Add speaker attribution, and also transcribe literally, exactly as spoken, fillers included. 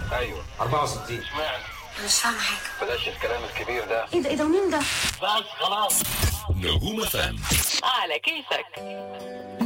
Speaker 1: ايوه
Speaker 2: أربعة وستين.
Speaker 1: اشمعنى؟
Speaker 3: مش فاهمة حاجة.
Speaker 1: بلاش الكلام الكبير ده.
Speaker 3: ايه ده ايه ده مين ده؟
Speaker 1: بس خلاص.
Speaker 4: نجوم فهم
Speaker 5: على كيفك.